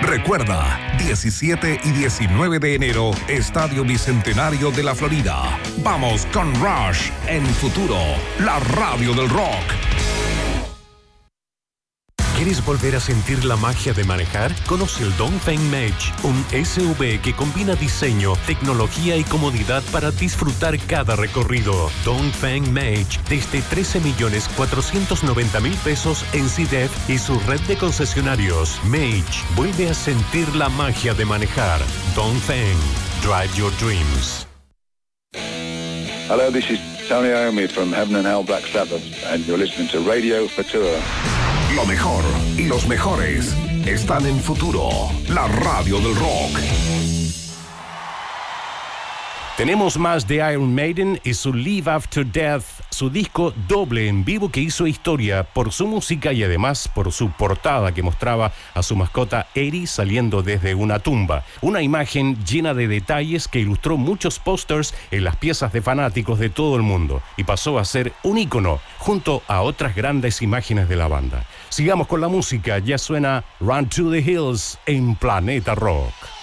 Recuerda, 17 y 19 de enero, Estadio Bicentenario de la Florida. Vamos con Rush en Futuro, la radio del rock. ¿Quieres volver a sentir la magia de manejar? Conoce el Dongfeng Mage, un SUV que combina diseño, tecnología y comodidad para disfrutar cada recorrido. Dongfeng Mage, desde 13.490.000 pesos en CDF y su red de concesionarios. Mage, vuelve a sentir la magia de manejar. Dongfeng, drive your dreams. Hello, this is Tony Iommi from Heaven and Hell Black Sabbath, and you're listening to Radio Futura. Lo mejor y los mejores están en Futuro, la radio del rock. Tenemos más de Iron Maiden y su Live After Death, su disco doble en vivo que hizo historia por su música y además por su portada que mostraba a su mascota Eddie saliendo desde una tumba. Una imagen llena de detalles que ilustró muchos pósters en las piezas de fanáticos de todo el mundo y pasó a ser un ícono junto a otras grandes imágenes de la banda. Sigamos con la música, ya suena Run to the Hills en Planeta Rock.